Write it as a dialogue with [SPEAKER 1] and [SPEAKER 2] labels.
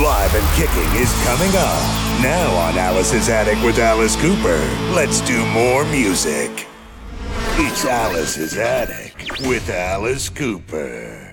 [SPEAKER 1] Live and Kicking is coming up. Now on Alice's Attic with Alice Cooper. Let's do more music. It's Alice's Attic with Alice Cooper.